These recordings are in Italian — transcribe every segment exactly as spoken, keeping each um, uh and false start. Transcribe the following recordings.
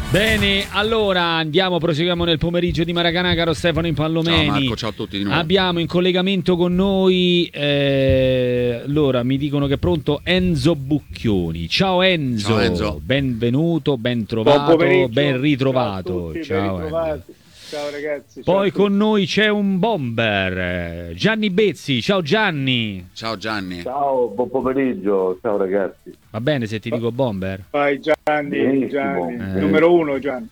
Bene, allora andiamo, proseguiamo nel pomeriggio di Maracanã, caro Stefano Impallomeni. Ciao Marco, ciao a tutti di nuovo. Abbiamo in collegamento con noi, eh, allora mi dicono che è pronto Enzo Bucchioni. Ciao Enzo, ciao Enzo. Benvenuto, ben trovato, ben ritrovato. Ciao, tutti, ciao, ben ritrovati. Ciao ragazzi. Poi ciao con noi c'è un bomber, Gianni Bezzi. Ciao Gianni. Ciao Gianni. Ciao, buon pomeriggio, ciao ragazzi. Va bene se ti dico bomber? Vai Gianni, Benissimo. Gianni. Eh. Numero uno Gianni.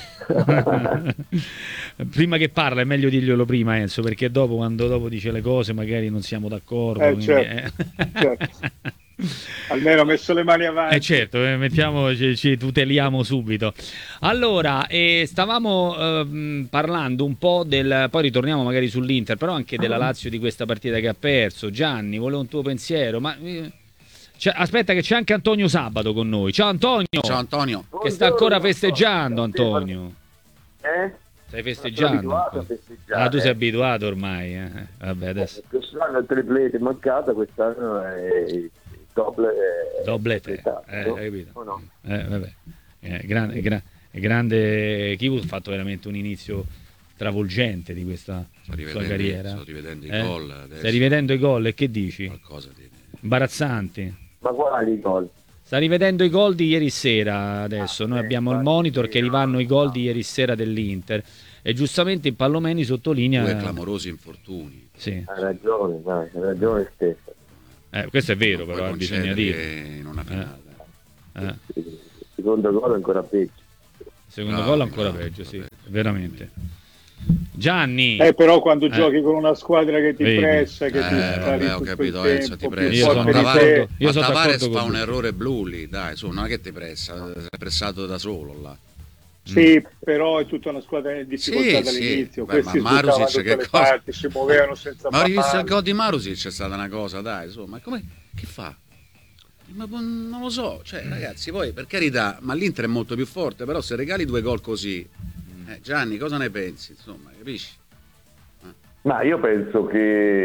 Prima che parla è meglio dirglielo prima Enzo, perché dopo quando dopo dice le cose magari non siamo d'accordo. Eh, quindi, certo, eh. certo. Almeno ho messo le mani avanti. Eh certo, eh, mettiamo, ci, ci tuteliamo subito. Allora, eh, stavamo eh, parlando un po' del... Poi ritorniamo magari sull'Inter, però anche della Lazio di questa partita che ha perso. Gianni, volevo un tuo pensiero, ma... eh, c'è- aspetta che c'è anche Antonio Sabato con noi. Ciao Antonio! Ciao Antonio. Che sta ancora festeggiando, Antonio. Eh? Stai festeggiando? abituato a festeggiare. Ah, tu sei abituato ormai. Eh. Vabbè, adesso... Quest'anno il triplete mancata, quest'anno è il doble. Doblete, esatto. eh, hai capito? O no? Eh, vabbè. Eh, grande, gra- grande Kivu ha fatto veramente un inizio travolgente di questa Sto sua rivedendo, carriera. sto rivedendo i Eh? gol adesso. Stai rivedendo i gol e che dici? Qualcosa di... Imbarazzanti. Ma quali gol? Sta rivedendo i gol di ieri sera adesso. Noi Ah, abbiamo eh, il monitor sì, che no, rivanno i gol no. di ieri sera dell'Inter e giustamente Impallomeni sottolinea... Due clamorosi infortuni. Sì. Hai ragione, dai, hai ragione stessa. Eh, questo è vero, Non però puoi bisogna concedere dire. in una finale. Eh. Il secondo gol è ancora peggio. Secondo Bravi, gol ancora bravi, peggio, sì, bravi. veramente. Gianni, Eh, però quando Eh. giochi con una squadra che ti Vedi. pressa, che Eh, ti sta vabbè, lì ho tutto capito, il Enzo, ti tempo, pressa. più Io forte sono di d'accordo. te. Io Ma sono Tavares d'accordo fa con un lui. errore blu lì, dai, su, non è che ti pressa, sei pressato da solo là. Sì, però è tutta una squadra in difficoltà Sì, dall'inizio. sì. Beh, Questi ma Marusic sbuttavano da che tutte le cosa? parti, si muovevano senza Ma ho rivisto il palla. gol di Marusic, c'è stata una cosa, dai, insomma, come, che fa? Ma non lo so, cioè ragazzi, poi per carità, ma l'Inter è molto più forte, però se regali due gol così, eh, Gianni, cosa ne pensi? Insomma, capisci? Ma io penso che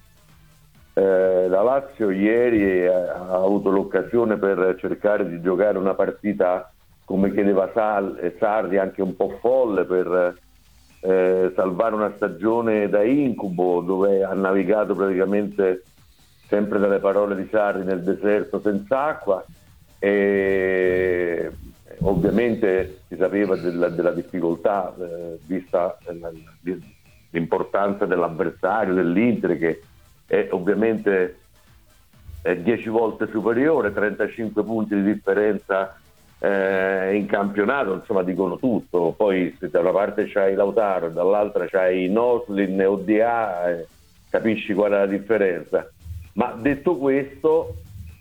eh, la Lazio ieri ha, ha avuto l'occasione per cercare di giocare una partita come chiedeva Sal- Sarri, anche un po' folle, per eh, salvare una stagione da incubo, dove ha navigato praticamente, sempre dalle parole di Sarri, nel deserto senza acqua, e ovviamente si sapeva della, della difficoltà, eh, vista la- l'importanza dell'avversario, dell'Inter, che è ovviamente è dieci volte superiore, trentacinque punti di differenza eh, in campionato, insomma dicono tutto. Poi se da una parte c'hai Lautaro e dall'altra c'hai Noslin e O D A, eh, capisci qual è la differenza. Ma detto questo,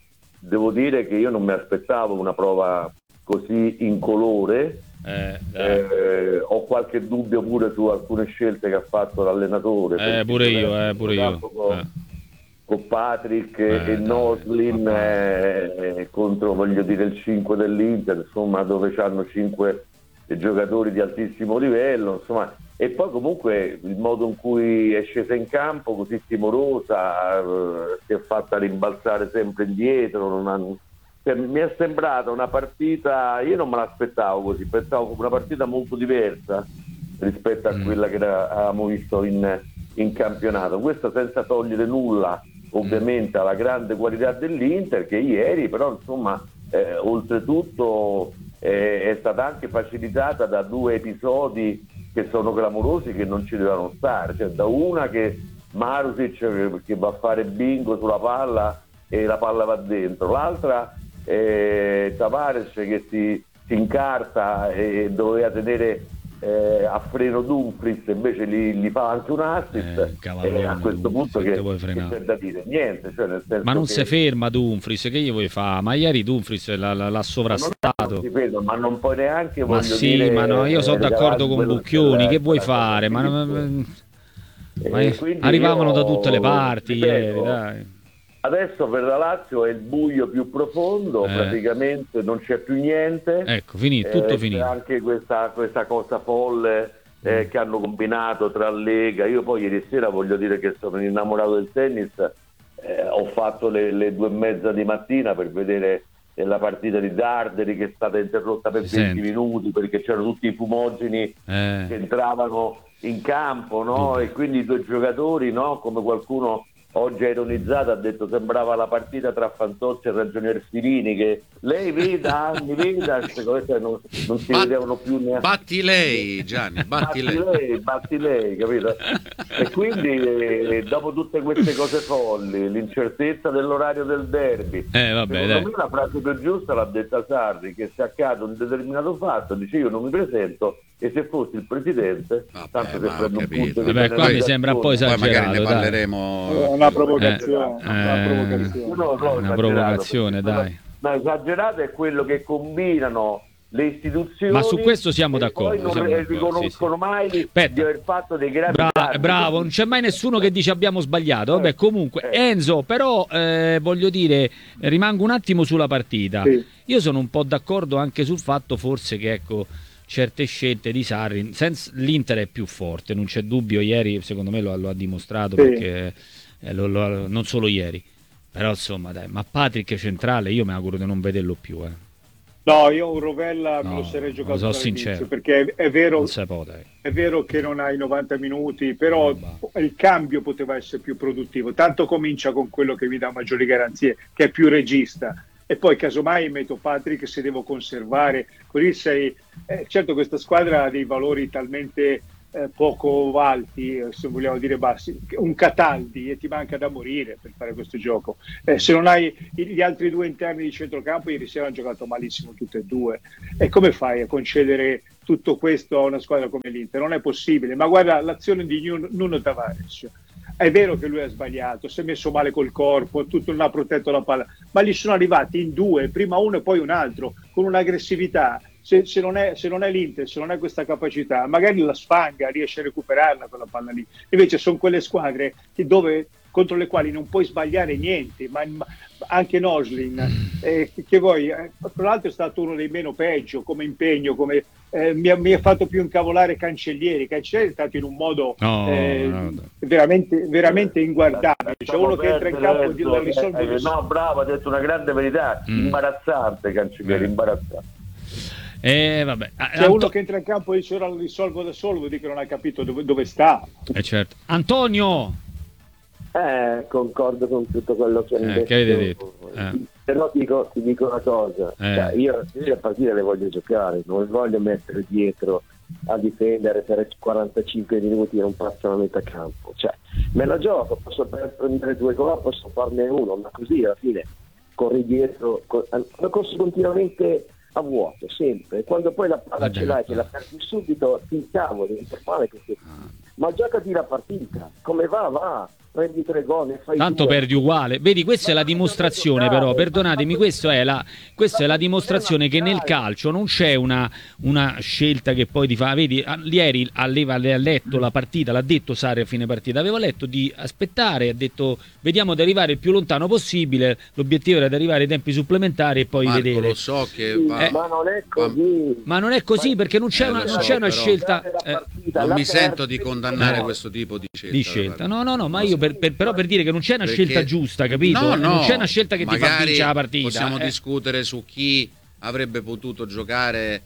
devo dire che io non mi aspettavo una prova così incolore. Eh, dai. Eh, ho qualche dubbio pure su alcune scelte che ha fatto l'allenatore. Eh, perché pure io, giocare eh, pure io. Con, Eh. con Patrick Eh, e dai, Noslin ma eh, contro, voglio dire, il cinque dell'Inter, insomma, dove c'hanno cinque giocatori di altissimo livello, insomma. E poi comunque il modo in cui è scesa in campo, così timorosa, eh, si è fatta rimbalzare sempre indietro, non ha, cioè, mi è sembrata una partita, io non me l'aspettavo così, pensavo come una partita molto diversa rispetto a Mm. quella che era- avevamo visto in, in campionato. Questo senza togliere nulla ovviamente alla grande qualità dell'Inter, che ieri però insomma eh, oltretutto eh, è stata anche facilitata da due episodi che sono clamorosi, che non ci dovevano stare, cioè da una che Marusic che, che va a fare bingo sulla palla e la palla va dentro, l'altra eh, Tavares che si, si incarta e doveva tenere eh, a freno Dumfries, invece gli, gli fa anche un assist, Eh, cavallone, e a questo Dumfries, punto che che, te vuoi che frenare? c'è da dire niente, cioè nel senso Ma non che- si ferma Dumfries, che gli vuoi fare? Ma ieri Dumfries l'ha, l'ha- l'ha non sovrastato. ti vedo, ma non puoi neanche, Ma voglio sì, dire, ma no, io sono regalargli d'accordo con quello Bucchioni, che vuoi quella cosa fare? Ma, ma- lì. ma- E quindi arrivavano da io, tutte le parti ripeto, ieri, dai. Adesso per la Lazio è il buio più profondo, Eh. praticamente non c'è più niente. Ecco, finito, Eh, tutto c'è finito. anche questa, questa cosa folle eh, che hanno combinato tra Lega. Io poi ieri sera, voglio dire che sono innamorato del tennis, eh, ho fatto le, le due e mezza di mattina per vedere nella partita di Darderi che è stata interrotta per Si venti sente. minuti perché c'erano tutti i fumogeni Eh. che entravano in campo, no? E quindi i due giocatori, no? Come qualcuno oggi ha ironizzato, ha detto sembrava la partita tra Fantozzi e Ragionier Firini, che lei veda, Anni veda, queste cose non, non si Bat- vedevano più neanche. Batti lei, Gianni, batti, Batti lei. lei, batti lei, capito? E quindi eh, dopo tutte queste cose folli, l'incertezza dell'orario del derby, Eh, vabbè, secondo dai. me la frase più giusta l'ha detta Sarri, che se accade un determinato fatto dice io non mi presento, e se fossi il presidente, Vabbè, tanto ma che ho prendo un capito. punto di Vabbè, qua mi sembra un po' Poi magari esagerato, ne dai. parleremo. Una provocazione, Eh, una eh, provocazione. Io non l'ho Una esagerato, provocazione, perché dai. Ma esagerato è quello che combinano le istituzioni, Ma su questo siamo e d'accordo, poi non siamo re- d'accordo, riconoscono sì, sì. mai Aspetta. di aver fatto dei grandi Bra- danni. bravo, non c'è mai nessuno che dice abbiamo sbagliato. Vabbè, comunque, Eh. Enzo, però eh, voglio dire, rimango un attimo sulla partita. Sì. Io sono un po' d'accordo anche sul fatto, forse, che ecco, certe scelte di Sarri, senza- l'Inter è più forte, non c'è dubbio. Ieri, secondo me, lo, lo ha dimostrato, Sì. perché eh, lo- lo- non solo ieri, però insomma, dai. Ma Patrick centrale, io mi auguro di non vederlo più. Eh. No, io un Rovella No, me lo sarei giocato sono dall'inizio, sincero. perché è, è vero, Non si può, dai. è vero che non hai novanta minuti, però No, il cambio poteva essere più produttivo. Tanto comincia con quello che mi dà maggiori garanzie, che è più regista. E poi casomai metto Patrick se devo conservare. Così sei... eh, certo, questa squadra ha dei valori talmente eh, poco alti, eh, se vogliamo dire bassi, un Cataldi, e ti manca da morire per fare questo gioco. Eh, se non hai gli altri due interni di centrocampo, ieri sera hanno giocato malissimo tutte e due. E come fai a concedere tutto questo a una squadra come l'Inter? Non è possibile. Ma guarda l'azione di Nuno, Nuno Tavares. È vero che lui ha sbagliato, si è messo male col corpo, tutto non ha protetto la palla, ma gli sono arrivati in due, prima uno e poi un altro, con un'aggressività. Se, se, non è, se non è l'Inter, se non è questa capacità, magari la sfanga, riesce a recuperarla quella palla lì. Invece sono quelle squadre che dove, contro le quali non puoi sbagliare niente, ma, ma anche Noslin, eh, che voi, eh, tra l'altro è stato uno dei meno peggio come impegno, come, eh, mi, ha, mi ha fatto più incavolare Cancellieri. Cancellieri è stato in un modo No, eh, no, no. veramente, veramente inguardabile. C'è uno che entra in campo e Enzo, la risolve. eh, no, bravo, ha detto una grande verità, Mm. imbarazzante Cancellieri, Eh. imbarazzante. Eh, vabbè. Ah, C'è Anto- uno che entra in campo e dice ora lo risolvo da solo, vuol dire che non ha capito dove, dove sta. eh, certo. Antonio! Eh, concordo con tutto quello che Eh, hai detto. che avete detto? Eh. Però dico, ti dico una cosa, Eh. cioè, io, io le partite le voglio giocare, non voglio mettere dietro a difendere per quarantacinque minuti e non passo a metà campo. Cioè, me la gioco, posso prendere due gol, posso farne uno, ma così alla fine corri dietro, cor- lo corso continuamente a vuoto, sempre. Quando poi la palla Vabbè. ce l'hai, che la perdi subito, ti incavoli, non puoi fare così. Ma giocati la partita, come va, va, prendi tre gol e fai Tanto due. perdi uguale. Vedi, questa è la dimostrazione, però, perdonatemi, questo è la, questa è la dimostrazione che nel calcio non c'è una, una scelta che poi ti fa. Vedi, a- ieri aveva ha letto la partita, l'ha detto Sarri a fine partita, aveva letto di aspettare, ha detto vediamo di arrivare il più lontano possibile, l'obiettivo era di arrivare ai tempi supplementari e poi Marco, vedere. lo so che Sì, va- ma non è va- così. Ma non è così, perché non c'è Eh, una, lo non so, c'è una però- scelta eh, non La mi sento perdi, di condannare no. questo tipo di scelta. di scelta. No, no, no, ma io per, per- però per dire che non c'è una Perché- scelta giusta, capito? No, Eh, no, non c'è una scelta che ti fa magari vincere la partita. Possiamo eh. discutere su chi avrebbe potuto giocare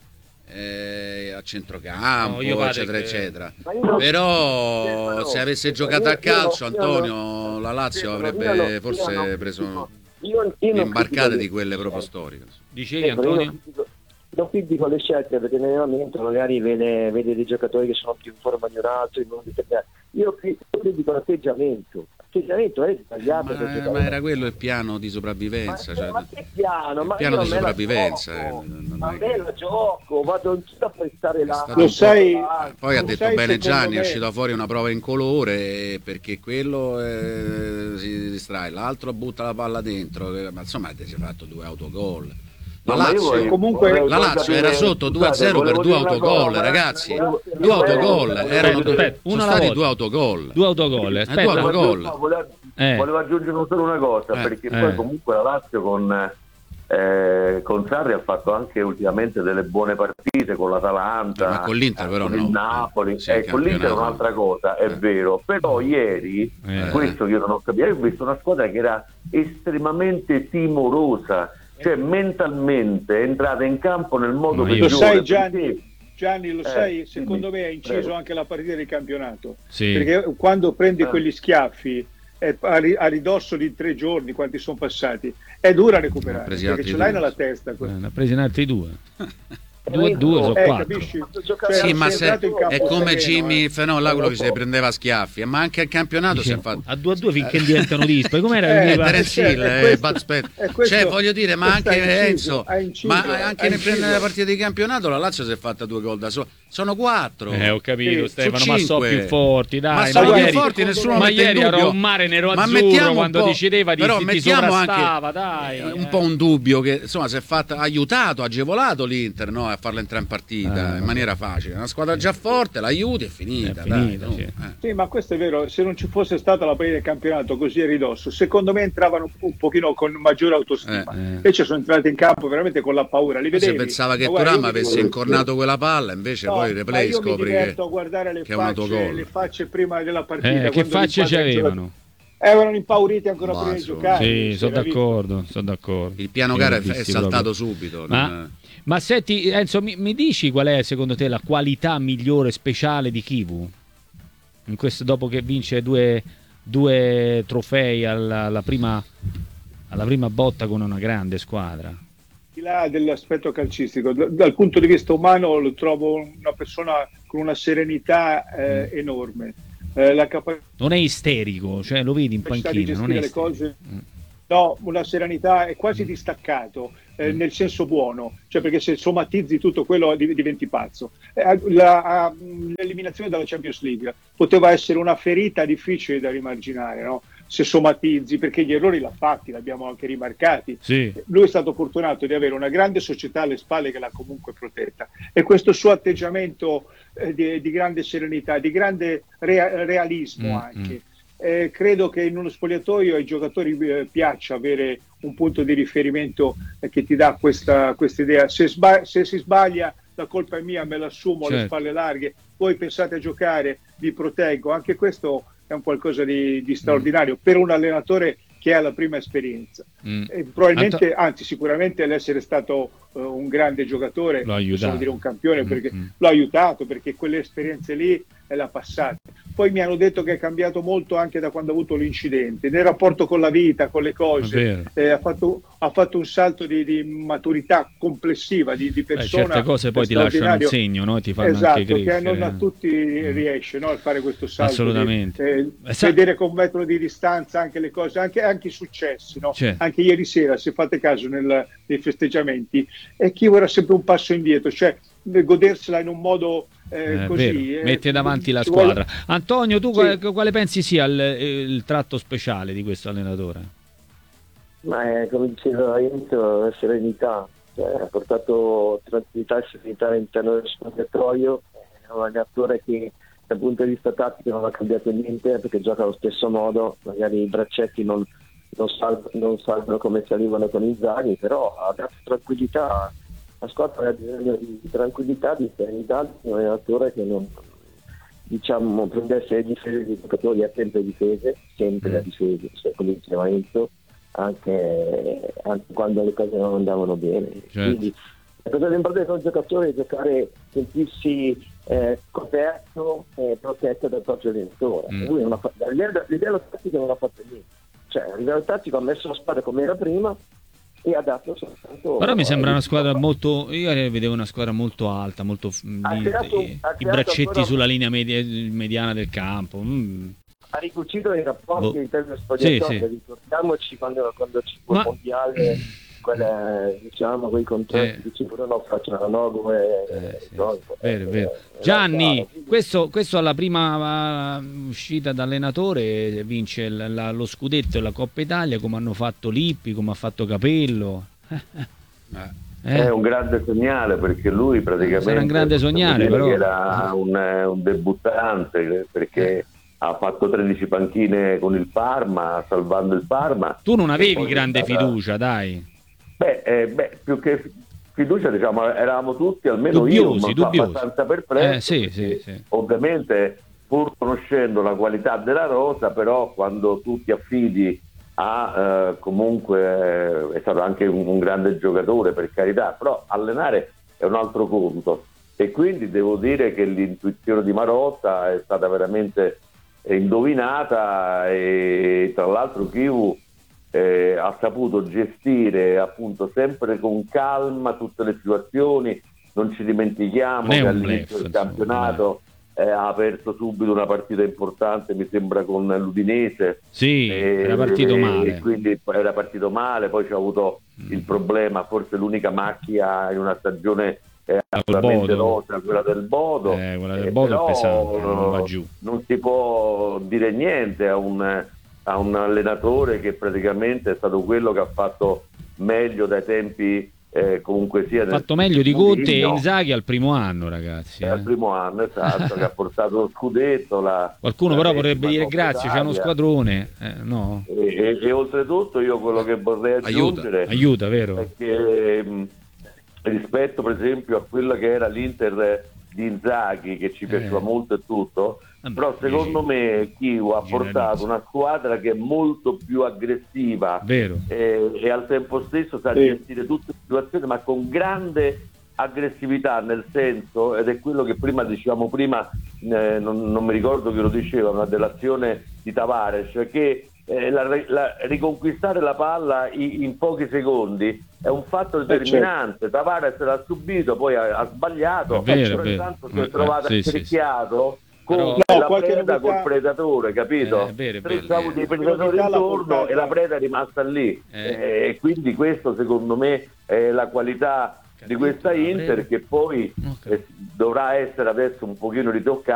eh, a centrocampo, No, io vado eccetera, che- eccetera. Ma io non- Però se avesse giocato a calcio, Io- io- io- Antonio, la Lazio io- avrebbe io non- io forse non- preso io- io- io non imbarcate critico- di quelle proprio storiche. Dicevi, Eh, però io Antonio? non critico- non critico le scelte perché nell'allenamento magari vede, vede dei giocatori che sono più in forma di un altro, in modo determinato. Io cri- io critico l'atteggiamento. L'atteggiamento è sbagliato. per Ma, giocare. ma era quello il piano di sopravvivenza. Ma, cioè, ma che piano? il Ma piano io di me la sopravvivenza, gioco, eh, non ma è me che- la gioco, vado anch'io a prestare là. stato Lo sai, Poi ha lo detto sai, bene secondo Gianni, è me- uscita fuori una prova incolore perché quello eh, si distrae, l'altro butta la palla dentro, eh, ma insomma ti sei fatto due autogol. La No, ma io Lazio, vorrei- comunque- vorrei la Lazio capire- era sotto due a scusate, zero per volevo due dire una autogol, cosa, ragazzi. volevo- Due autogol, volevo- erano due, aspetta, sono una alla stati volta. due autogol. Due autogol. Eh, Aspetta, due autogol. No, volevo, Eh. volevo aggiungere solo una cosa, Eh, perché eh. poi comunque la Lazio con, eh, con Sarri ha fatto anche ultimamente delle buone partite con l'Atalanta, Eh, ma con l'Inter però con no. il Napoli, Sì, eh, il con l'Inter è campionato. un'altra cosa, è Eh. vero, però ieri, Eh. questo io non ho capito, io ho visto una squadra che era estremamente timorosa cioè mentalmente è entrata in campo nel modo Ma io- Lo peggiore. sai Gianni, perché- Gianni lo Eh, sai, secondo dimmi, me ha inciso prego. anche la partita di campionato, Sì. perché quando prendi Eh. quegli schiaffi eh, a, ri- a ridosso di tre giorni, quanti sono passati, è dura recuperare, Ne ha presi perché altri ce l'hai due. nella testa. Eh, ne ha presi in altri due. Due Eh, a due sono Eh, quattro. capisci? Giocare Cioè, Sì, ma sei se, entrato in campo è come sereno, Jimmy eh. il fenomeno là, quello che Lo si so. prendeva a schiaffi, ma anche al campionato si è Dice, fatto. a due a due finché diventano dispari. Com'era? Eh, Veniva- Terence cioè, Hill, è eh, questo- Bud Spencer. è questo- Cioè, voglio dire, ma questo anche ha inciso, Enzo, ha inciso, ma ha anche nel inciso. prendere la partita di campionato la Lazio si è fatta due gol da sola. Sono quattro. Eh, ho capito, Sì, Stefano, su ma sono cinque. più forti, dai. Ma sono ma più ieri- forti, nessuno ma mette in ieri era dubbio. un mare nero Ma azzurro mettiamo un quando po'- decideva di, però ti mettiamo sovrastava, anche dai. eh, un eh. po' un dubbio che insomma si è fatta, ha aiutato, ha agevolato l'Inter, no, a farla entrare in partita Ah, in maniera facile. Una squadra già forte, l'aiuti e finita. È dai, finita, no? sì. Eh. Sì, ma questo è vero, se non ci fosse stata la partita del campionato così a ridosso, secondo me entravano un pochino con maggiore autostima. Eh, eh. Invece sono entrati in campo veramente con la paura. Li Se vedevi? pensava che Ma guarda, Thuram io mi avesse diverto- incornato quella palla, invece No, poi il ma replay io mi scopri diverto che, a guardare le che è un autogol. facce, le facce prima della partita. Eh, che quando facce li ci inquadra i avevano? giocatori. Erano impauriti ancora Ma prima di insomma. giocare. Sì, si sono era visto. d'accordo, sono d'accordo. il piano Io gara è, l'ho è visti saltato proprio. subito. Ma, non- ma senti, Enzo, mi, mi dici qual è secondo te la qualità migliore speciale di Chivu? In questo, dopo che vince due, due trofei alla, alla prima, alla prima botta con una grande squadra. Al di là dell'aspetto calcistico, d- dal punto di vista umano lo trovo una persona con una serenità eh, enorme. Eh, la capacità Non è isterico, cioè lo vedi in di panchina, non gestire è le isterico. cose. Mm. No, una serenità è quasi distaccato, eh, nel senso buono, cioè perché se somatizzi tutto quello div- diventi pazzo. Eh, la- a- l'eliminazione dalla Champions League poteva essere una ferita difficile da rimarginare, no? Se somatizzi, perché gli errori l'ha fatti, l'abbiamo anche rimarcati. Sì. Lui è stato fortunato di avere una grande società alle spalle che l'ha comunque protetta, e questo suo atteggiamento eh, di, di grande serenità, di grande rea- realismo Mm, anche. Eh, credo che in uno spogliatoio ai giocatori eh, piaccia avere un punto di riferimento eh, che ti dà questa questa idea. Se, sba- se si sbaglia, la colpa è mia, me l'assumo, alle Certo. spalle larghe, voi pensate a giocare, vi proteggo. Anche questo è un qualcosa di, di straordinario per un allenatore che ha la prima esperienza. Mm. E probabilmente, anzi sicuramente l'essere stato uh, un grande giocatore, L'ha aiutato. possiamo dire un campione, Mm, perché mm. l'ha aiutato, perché quelle esperienze lì eh, l'ha passate. Poi mi hanno detto che è cambiato molto anche da quando ha avuto l'incidente, nel rapporto con la vita, con le È cose. vero. Eh, ha, fatto, ha fatto un salto di, di maturità complessiva, di, di Beh, persona. certe cose poi ti lasciano il straordinario. segno, no? Ti fanno Esatto, anche che crescere. non a tutti riesce, no, a fare questo salto. Assolutamente. Di, eh, Eh, sa- vedere con un metro di distanza anche le cose, anche, anche i successi. No? Certo. Anche ieri sera, se fate caso nel, nei festeggiamenti, e chi era sempre un passo indietro, cioè godersela in un modo eh, Eh, così. vero. eh, Mette davanti la ci vuole- squadra. Antonio, tu Sì. quale, quale pensi sia il, il tratto speciale di questo allenatore? Ma è, come diceva Enzo, la serenità, cioè, ha portato tranquillità e serenità all'interno del spogliatoio. È un allenatore che dal punto di vista tattico non ha cambiato niente, perché gioca allo stesso modo, magari i braccetti non, non, sal- non salgono come salivano con Inzaghi, però ha dato tranquillità. La squadra ha bisogno di tranquillità, di serenità, di un allenatore che non, diciamo, prendesse le difese dei giocatori a sempre difese, sempre la difesa, cioè, come diceva Enzo, anche, anche quando le cose non andavano bene. Certo. Quindi la cosa più importante per un giocatore è giocare, sentirsi eh, coperto e protetto dal proprio allenatore. Mm. Lui non ha fatto, a livello, a livello tattico non ha fatto niente, cioè a livello tattico ha messo la squadra come era prima e ha dato soltanto. Però mi sembra una squadra eh, molto. Io vedevo una squadra molto alta, molto. Ha di- creato- i, ha i creato braccetti ancora- sulla linea media- mediana del campo. Mm. ha ricucito i rapporti Boh. all'interno dello spogliatoio. Sì, sì. Ricordiamoci quando, quando ci fu il Ma- mondiale, quelle, diciamo, quei contratti Eh. che ci furono fra Cialanoglu e Eh, sì, no, sì. Vero, vero. eh, Gianni, era chiaro. questo, questo alla prima uh, uscita da allenatore vince il- la- lo scudetto e la Coppa Italia, come hanno fatto Lippi, come ha fatto Capello. Eh. Eh? È un grande segnale, perché lui praticamente Sarà un grande sognare, possiamo dire però. che era un, eh, un debuttante, perché ha fatto tredici panchine con il Parma, salvando il Parma. Tu non E avevi poi grande è stata- fiducia, dai. Beh, eh, beh, più che fi- fiducia, diciamo, eravamo tutti, almeno Dubbiosi, io, dubbiosi. abbastanza perplesso. Eh, sì, sì, perché sì. Ovviamente, pur conoscendo la qualità della rosa, però quando tu ti affidi ha eh, comunque eh, è stato anche un, un grande giocatore, per carità, però allenare è un altro conto, e quindi devo dire che l'intuizione di Marotta è stata veramente indovinata, e tra l'altro Chivu eh, ha saputo gestire appunto sempre con calma tutte le situazioni. Non ci dimentichiamo che all'inizio del campionato eh, ha aperto subito una partita importante, mi sembra con l'Udinese. Sì, e, era partito e, male. E quindi era partito male, poi c'ha avuto mm. il problema, forse l'unica macchia in una stagione eh, assolutamente rosa, quella del Bodo. Eh, quella del eh, Bodo però, è pesante, non va giù. Non si può dire niente a un, a un allenatore che praticamente è stato quello che ha fatto meglio dai tempi. Eh, comunque sia ha fatto meglio di Conte e Inzaghi al primo anno, ragazzi. Eh. Eh. Al primo anno, esatto, che ha portato lo scudetto. La, Qualcuno la però vorrebbe dire grazie, c'è uno squadrone. Eh, no. E, e, e oltretutto io quello che vorrei aggiungere aiuta, aiuta vero? è che mh, rispetto per esempio a quella che era l'Inter di Inzaghi, che ci piaceva eh. molto e tutto, Vabbè, però secondo dici, me Chivu ha portato una squadra che è molto più aggressiva Vero. E, e al tempo stesso sa sì. gestire tutte le situazioni, ma con grande aggressività, nel senso, ed è quello che prima dicevamo prima, eh, non, non mi ricordo chi lo diceva, ma dell'azione di Tavares, cioè che eh, la, la, riconquistare la palla in, in pochi secondi è un fatto determinante. Certo. Tavares l'ha subito, poi ha, ha sbagliato, vero, però intanto si è eh, trovato sì, accerchiato sì, sì. con Però... la no, preda novità... col predatore, capito? Eh, vero, Tre vero, stavo dei predatori novità intorno portata... e la preda è rimasta lì. Eh. Eh, e quindi questo secondo me è la qualità Capito, di questa Inter, che poi eh, dovrà essere adesso un pochino ritoccata.